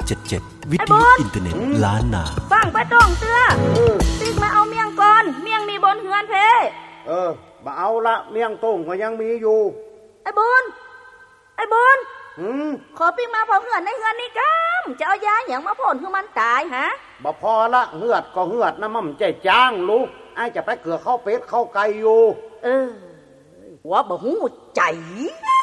9977วิทยุอินเทอร์เน็ตล้านนาฟังไปต้องเตื้อติ๊กมาเอาเมียงก่อนเมียงมีบนเฮือนเพบ่เอาละเมียงต้งก็ยังมีอยู่ไอ้บุญขอปิ๊กมาพอเฮือนในเฮือนนี่กัมจะเอายาหยังมาพ่นคือมันตายฮะบ่พอละเหือดก็เหือดนะมั่มใจจ้างลูกไอ้จะไปเกลือเข้าเป็ดเข้าไก่อยู่หัวบ่หูใจ